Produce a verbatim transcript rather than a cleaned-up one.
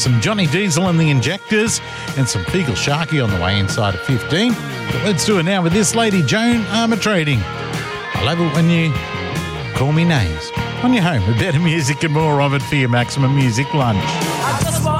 Some Johnny Diesel and the Injectors and some Fecal Sharky on the way inside of fifteen. But let's do it now with this lady, Joan Armour Trading. I love it when you call me names. On your home with better music and more of it for your maximum music lunch. I just want